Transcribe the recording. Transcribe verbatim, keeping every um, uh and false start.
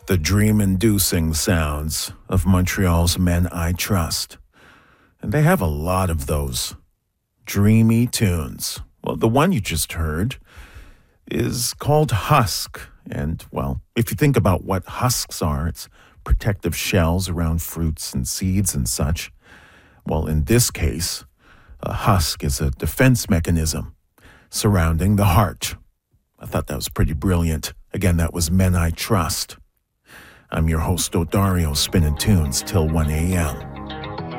the dream-inducing sounds of Montreal's Men I Trust. And they have a lot of those dreamy tunes. Well, the one you just heard is called Husk. And, well, if you think about what husks are, it's protective shells around fruits and seeds and such. Well, in this case, a husk is a defense mechanism surrounding the heart. I thought that was pretty brilliant. Again, that was Men I Trust. I'm your host, Odario, spinning tunes till one a.m.